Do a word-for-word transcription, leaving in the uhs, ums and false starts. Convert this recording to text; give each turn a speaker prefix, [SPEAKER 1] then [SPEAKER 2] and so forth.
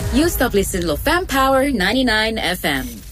[SPEAKER 1] You stop listening to Fam Power ninety-nine F M.